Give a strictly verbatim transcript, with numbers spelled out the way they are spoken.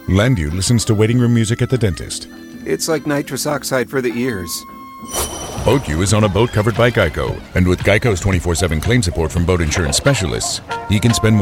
Landu listens to waiting room music at the dentist. It's like nitrous oxide for the ears. BoatU is on a boat covered by Geico. And with Geico's twenty-four seven claim support from boat insurance specialists, he can spend more